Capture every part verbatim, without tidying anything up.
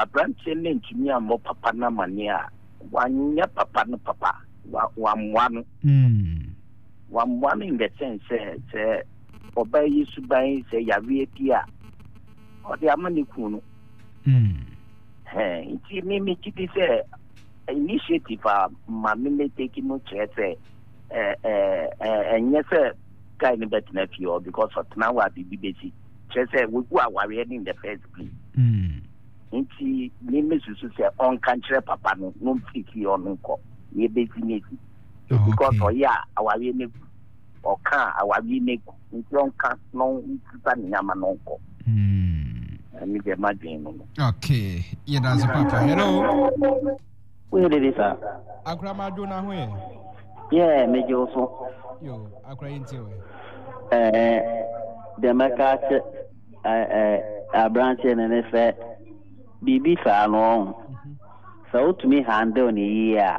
a branch in engineer more papa na mania. One ya papa no papa. One one. Mm. One one in the sense, say, obey you to buy, say, ya reappear. Or the amani kuno. Mm. Hey, it's me, it is a initiative, uh, my minute taking no chair, say, eh, eh, and yes, sir, kind of better nephew, because of now I be busy. Just say, we go away in the first place. Mm. Nti ni mesu say on kanchre papa no no fiki on nko ye beti because for ya awari ne o kan awari ne nti on kan no nta nyama no nko mm ani de madin no okay ye that's papa hello we dey sir akra ma do na ho ye yeah me jo so yo akra yinti we eh de maka eh eh a branch ne ne fe bibi fa no so to me handle ni ya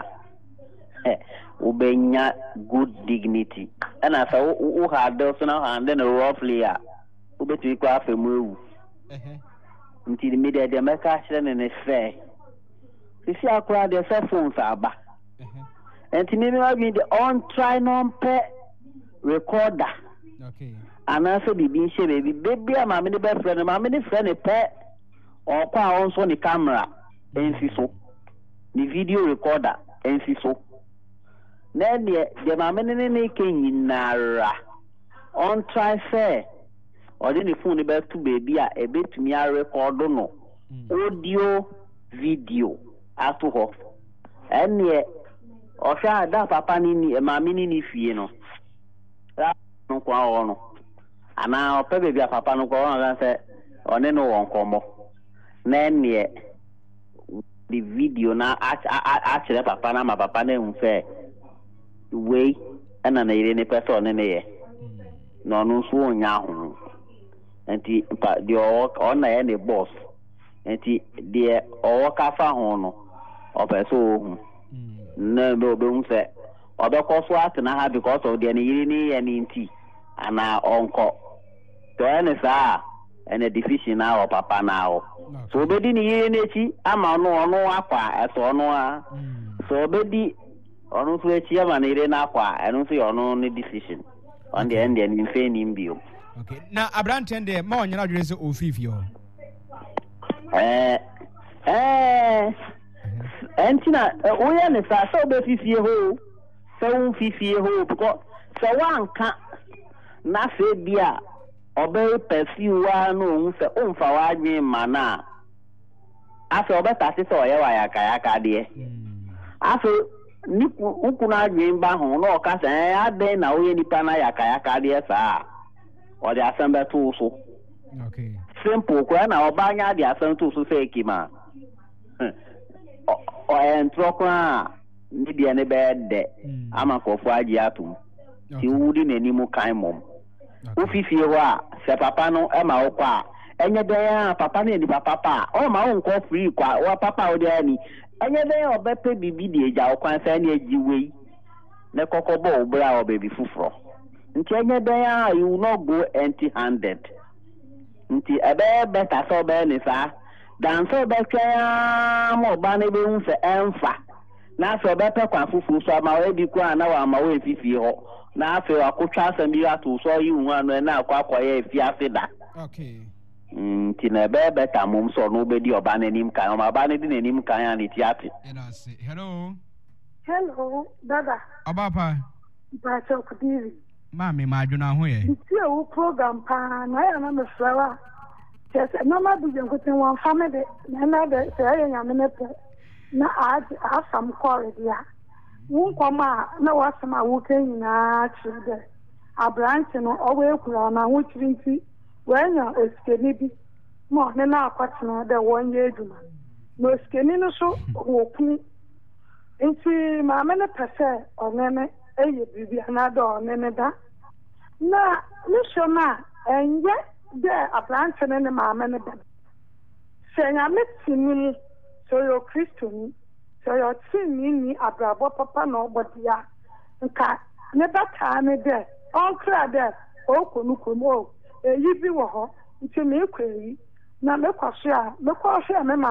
ubenya good dignity and as u handle so now handle no roughly ya ubetumi kwa afemu ewu eh nti the media de meka kire ne ne fe sisi akura de fe phone aba eh nti me me be on try no pe recorder okay ana so bibi nche baby baby ama me de be friend ma me de friend pe or kwa also the camera ensi so the video recorder ensi so na de de ma me ne ne kenyinara on try fair or the phone be to baby a e betumi a record no audio video ato ho ene o sha da papa ni ni ma me ni ni fie no no kwa o no ana o pe baby a papa no kwa o na say one no won komo nene the video na actually papa na ma papa na unfe we ana na ire ne person ne ye no no so onya ho enti pa the o na ye ne boss enti the o ka fa ho no o pe so hu na be obe unfe o be ko so atena ha because of the ne ire ni ye ni nti ana onko to ene sa ene division na o papa na o so obedi ni yire nechi ama no ono akwa eso no a so obedi ono so echi ama na ire na akwa eno so ono ni decision on the end and in fe ni mbio okay na abrante de ma onyara dwere se ofifi o eh eh entina oya ne sa so be fifie ho so un fifie ho because so wanka na fe bia obe perfume no unse umfa wadwe mana aso obe tasi so ye wa yaka yaka de aso niku ukuna adwe mba ho no ka se ade na oye nipa na yaka yaka de sa o de asembe to so okay simple kwa na obanya de asembe to so fake ma o entro kwa ni de ne be de ama kofu agi atum ti wudi nani mu kan mom ufifie ho a se papa no e ma wo kwa enye de ya papa na ni papa pa o ma wo nko free kwa wa papa o de ani enye de ya obepe bibi de eja wo kwan sa na agiwei ne kokobo obra o baby fufuro nti enye de ya you will not go empty handed nti ebe better so be ni sa dan so be kwa mo ba na be unse emfa na so be pe kwa fufu so ma we bi kwa na wa ma we fifie ho na afi akotwa asami ato so yi hu anu na akwa akoye efi afida okay mm ti na be beta mum so no be di oba nanim kan o ma ba na di nanim kan ya ni ti ati hello hello dada abapa ba cho kudiri mami ma adwuna ho ye ti o program pa na ya na me frawa just na ma bu jen ko tin wan family na na de se ya nya me pe na a asam kwore dia won kwama na wasama wo kan na chide abranche no owe ekura na wo chirinti wenya eskeni bi mo ne na akwati no de wonye eduma no eskeni no so wo ku enti ma me ne pese onene eye bibi anada onene da na nisho na enye de abranche ne ma me ne da senya metini so yo Kristo ni so yo tini ni abrabo papa no bodia nka ne bata ne de onkra de okonu komo eyi bi wo ho nti me kweyi na me kwaso a me kwaso a me ma